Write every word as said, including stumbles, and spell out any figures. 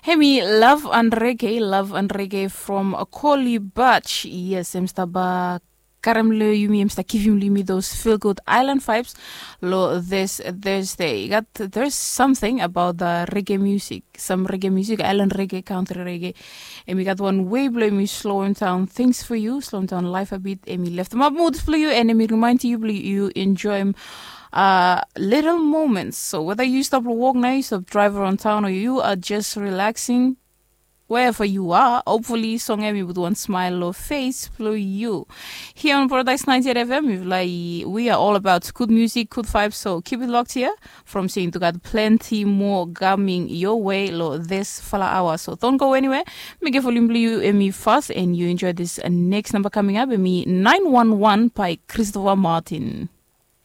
Hey, me love and reggae, love and reggae from a Collie Batch. Yes, I'm staba karamlo yumi I'm sta giving me those feel good island vibes. Lo this Thursday. Got there's something about the reggae music, some reggae music, island reggae, country reggae. And we got one way blow me slowing down things for you, slowing down life a bit. And we left them up mood for you, and me remind you you enjoy uh little moments. So whether you stop to walk now, you stop drive around town, or you are just relaxing, wherever you are, hopefully song me with one smile or face for you. Here on Paradise ninety-eight F M, we've like we are all about good music, good vibes. So keep it locked here. From saying to got plenty more coming your way lo this fala hour. So don't go anywhere. Make a volume you and me fast, and you enjoy this uh, next number coming up. And me nine one one by Christopher Martin.